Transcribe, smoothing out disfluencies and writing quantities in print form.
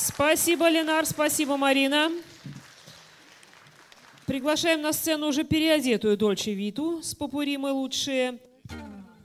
Спасибо, Ленар, спасибо, Марина. Приглашаем на сцену уже переодетую Дольче Виту с попурри «Мы лучшие».